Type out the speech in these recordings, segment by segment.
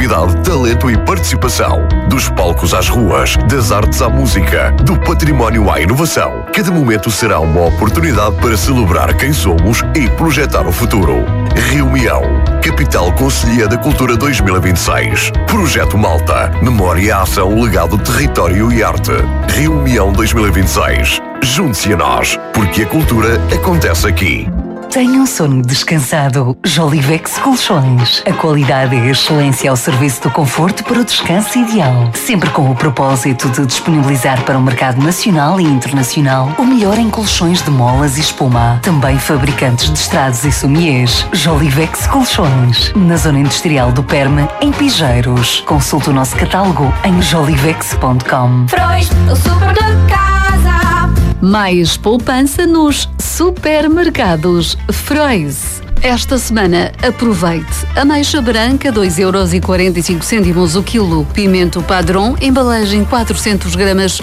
criatividade, talento e participação. Dos palcos às ruas, das artes à música, do património à inovação. Cada momento será uma oportunidade para celebrar quem somos e projetar o futuro. Rio Mião, Capital Concelhia da Cultura 2026. Projeto Malta, Memória, Ação, Legado, Território e Arte. Rio Mião 2026. Junte-se a nós, porque a cultura acontece aqui. Tenha um sono descansado. Jolivex Colchões. A qualidade e a excelência ao serviço do conforto para o descanso ideal. Sempre com o propósito de disponibilizar para o mercado nacional e internacional o melhor em colchões de molas e espuma. Também fabricantes de estrados e somiers. Jolivex Colchões. Na zona industrial do Perme, em Pigeiros. Consulte o nosso catálogo em jolivex.com. Frois, o super da casa. Mais poupança nos supermercados Frois. Esta semana, aproveite. Ameixa branca, 2,45€ o quilo. Pimento padrão, embalagem 400 gramas,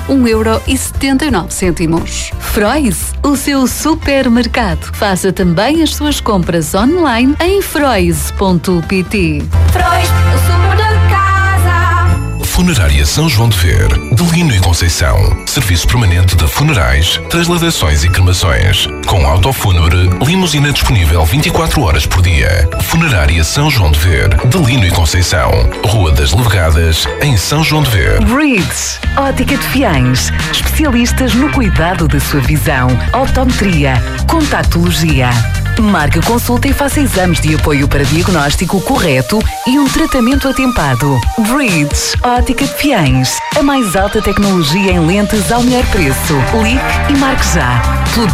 1,79€. Frois, o seu supermercado. Faça também as suas compras online em frois.pt. Frois, o super da casa. Funerária São João de Ver, de Lino e Conceição. Serviço permanente de funerais, transladações e cremações. Com autofúnebre, limusina disponível 24 horas por dia. Funerária São João de Ver, de Lino e Conceição. Rua das Levegadas, em São João de Ver. Breeds, ótica de fiéis. Especialistas no cuidado da sua visão. Optometria, contactologia. Marque consulta e faça exames de apoio para diagnóstico correto e um tratamento atempado. Breeds, ótica de fiéis. A mais alta tecnologia em lentes ao melhor preço. Ligue e marque já. Pelo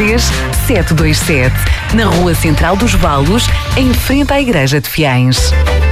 220-823-727. Na Rua Central dos Valos, em frente à Igreja de Fiéis.